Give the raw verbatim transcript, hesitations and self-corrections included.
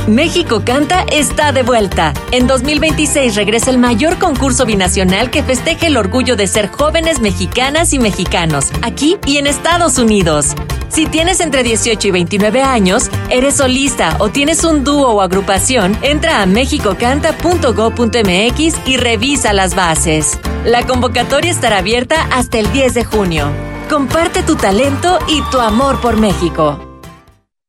México Canta está de vuelta. En dos mil veintiséis regresa el mayor concurso binacional que festeja el orgullo de ser jóvenes mexicanas y mexicanos, aquí y en Estados Unidos. Si tienes entre dieciocho y veintinueve años, eres solista o tienes un dúo o agrupación, entra a mexicocanta punto gob punto mx y revisa las bases. La convocatoria estará abierta hasta el diez de junio. Comparte tu talento y tu amor por México.